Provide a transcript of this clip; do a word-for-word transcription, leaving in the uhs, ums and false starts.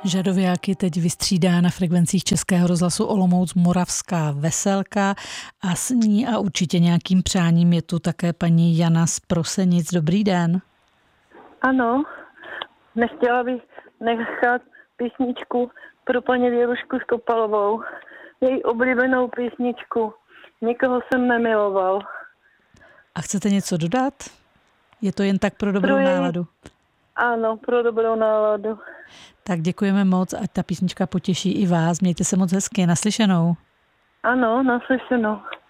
Žadovějáky teď vystřídá na frekvencích Českého rozhlasu Olomouc Moravská veselka a s ní a určitě nějakým přáním je tu také paní Jana z Prosenic. Dobrý den. Ano, nechtěla bych nechat písničku pro paní Věrušku Skopalovou. Její oblíbenou písničku Nikoho jsem nemiloval. A chcete něco dodat? Je to jen tak pro dobrou pro její... náladu? Ano, pro dobrou náladu. Tak děkujeme moc, ať ta písnička potěší i vás. Mějte se moc hezky. Naslyšenou. Ano, naslyšenou.